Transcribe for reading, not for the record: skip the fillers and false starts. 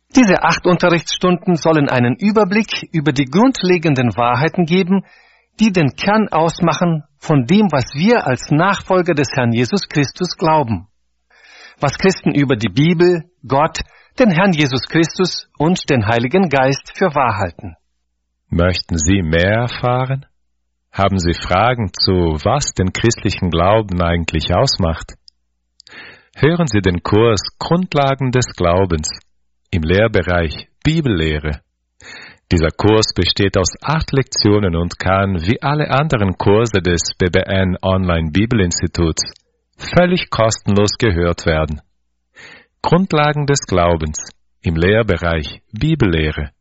Diese 8 Unterrichtsstunden sollen einen Überblick über die grundlegenden Wahrheiten geben, die den Kern ausmachen von dem, was wir als Nachfolger des Herrn Jesus Christus glauben. Was Christen über die Bibel, Gott, den Herrn Jesus Christus und den Heiligen Geist für wahr halten. Möchten Sie mehr erfahren? Haben Sie Fragen zu, was den christlichen Glauben eigentlich ausmacht? Hören Sie den Kurs Grundlagen des Glaubens im Lehrbereich Bibellehre. Dieser Kurs besteht aus 8 Lektionen und kann, wie alle anderen Kurse des BBN Online Bibelinstituts, völlig kostenlos gehört werden. Grundlagen des Glaubens im Lehrbereich Bibellehre.